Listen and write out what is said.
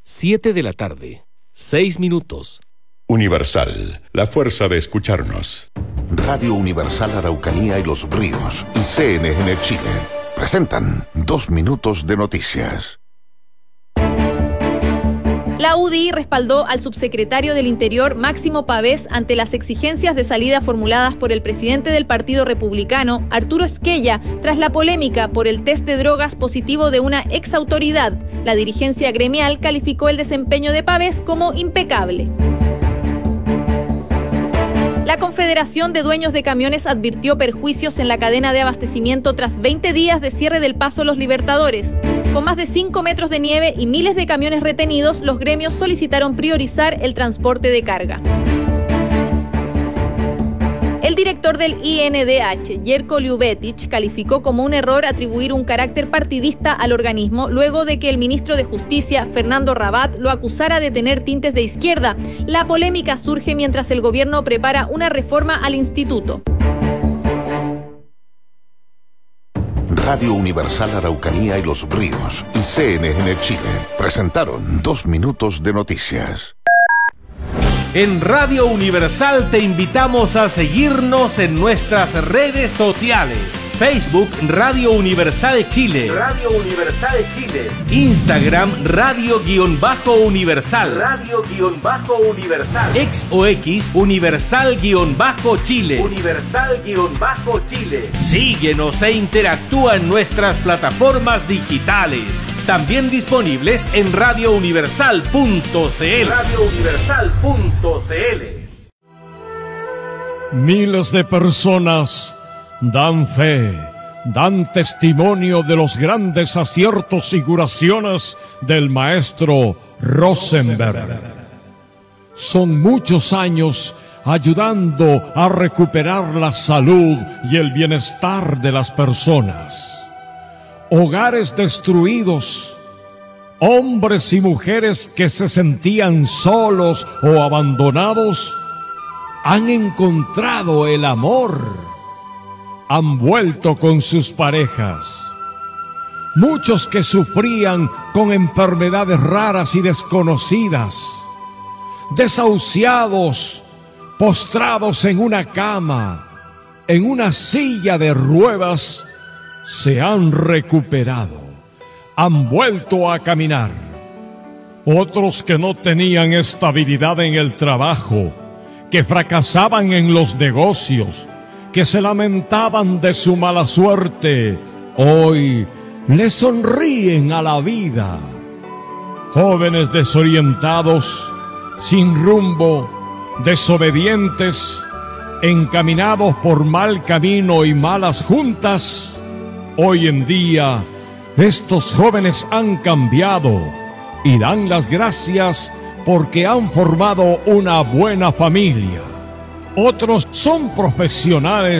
7 de la tarde, 6 minutos. Universal, la fuerza de escucharnos. Radio Universal Araucanía y Los Ríos y CNN Chile presentan 2 minutos de noticias. La UDI respaldó al subsecretario del Interior, Máximo Pavés, ante las exigencias de salida formuladas por el presidente del Partido Republicano, Arturo Esquella, tras la polémica por el test de drogas positivo de una exautoridad. La dirigencia gremial calificó el desempeño de Pavés como impecable. La Confederación de Dueños de Camiones advirtió perjuicios en la cadena de abastecimiento tras 20 días de cierre del paso Los Libertadores. Con más de 5 metros de nieve y miles de camiones retenidos, los gremios solicitaron priorizar el transporte de carga. El director del INDH, Jerko Ljubetic, calificó como un error atribuir un carácter partidista al organismo luego de que el ministro de Justicia, Fernando Rabat, lo acusara de tener tintes de izquierda. La polémica surge mientras el gobierno prepara una reforma al instituto. Radio Universal Araucanía y Los Ríos y CNN Chile presentaron 2 minutos de noticias. En Radio Universal te invitamos a seguirnos en nuestras redes sociales. Facebook Radio Universal Chile. Radio Universal Chile. Instagram Radio-Universal. Radio-Universal. X o X Universal-Chile. Universal-Chile. Síguenos e interactúa en nuestras plataformas digitales. También disponibles en radiouniversal.cl. radiouniversal.cl. Miles de personas dan fe, dan testimonio de los grandes aciertos y curaciones del maestro Rosenberg. Son muchos años ayudando a recuperar la salud y el bienestar de las personas. Hogares destruidos, hombres y mujeres que se sentían solos o abandonados, han encontrado el amor. Han vuelto con sus parejas. Muchos que sufrían con enfermedades raras y desconocidas, desahuciados, postrados en una cama, en una silla de ruedas, se han recuperado, han vuelto a caminar. Otros que no tenían estabilidad en el trabajo, que fracasaban en los negocios, que se lamentaban de su mala suerte, hoy le sonríen a la vida. Jóvenes desorientados, sin rumbo, desobedientes, encaminados por mal camino y malas juntas, hoy en día estos jóvenes han cambiado y dan las gracias porque han formado una buena familia. Otros son profesionales